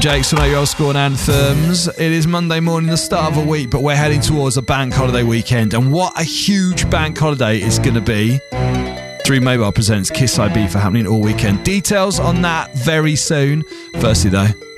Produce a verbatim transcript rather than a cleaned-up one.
Jake, so know your old school and anthems. It is Monday morning, the start of a week, but we're heading towards a bank holiday weekend. And what a huge bank holiday it's going to be. three Mobile presents Kiss I B for happening all weekend. Details on that very soon. Firstly, though,